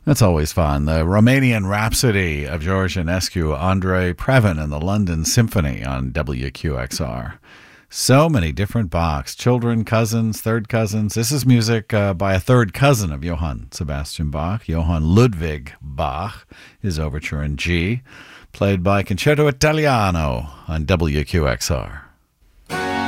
That's always fun. The Romanian Rhapsody of George Enescu, Andrei Previn, and the London Symphony on WQXR. So many different Bachs, children, cousins, third cousins. This is music by a third cousin of Johann Sebastian Bach, Johann Ludwig Bach, his overture in G, played by Concerto Italiano on WQXR.